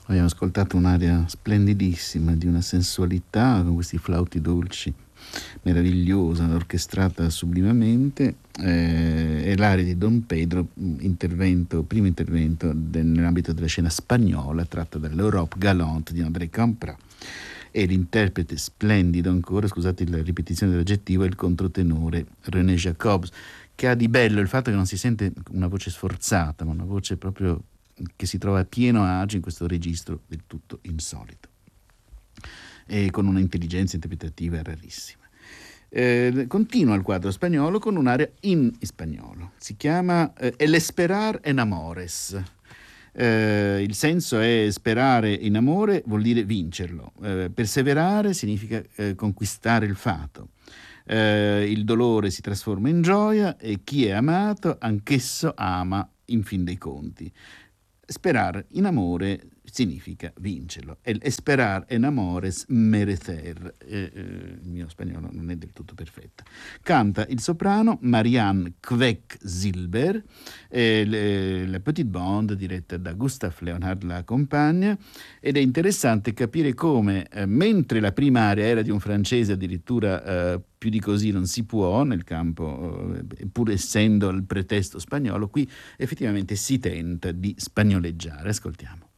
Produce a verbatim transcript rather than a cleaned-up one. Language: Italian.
Abbiamo ascoltato un'aria splendidissima, di una sensualità, con questi flauti dolci, meravigliosa, orchestrata sublimamente. Eh, è l'aria di Don Pedro, intervento, primo intervento del, nell'ambito della scena spagnola, tratta dall'Europe Galante di André Campra. E l'interprete splendido ancora, scusate la ripetizione dell'aggettivo, è il controtenore René Jacobs, che ha di bello il fatto che non si sente una voce sforzata, ma una voce proprio che si trova a pieno agio in questo registro del tutto insolito e con una intelligenza interpretativa rarissima. Eh, continua il quadro spagnolo con un'area in spagnolo, si chiama eh, El esperar en amores. Eh, il senso è: sperare in amore vuol dire vincerlo, eh, perseverare significa eh, conquistare il fato. Eh, il dolore si trasforma in gioia e chi è amato anch'esso ama in fin dei conti. Sperare in amore significa vincerlo. El esperar en amores merecer. Eh, eh, il mio spagnolo non è del tutto perfetto. Canta il soprano Marianne Quecksilber, eh, le, la Petite Bande diretta da Gustav Leonhard la accompagna, ed è interessante capire come, eh, mentre la prima area era di un francese addirittura eh, più di così non si può nel campo, eh, pur essendo il pretesto spagnolo, qui effettivamente si tenta di spagnoleggiare. Ascoltiamo.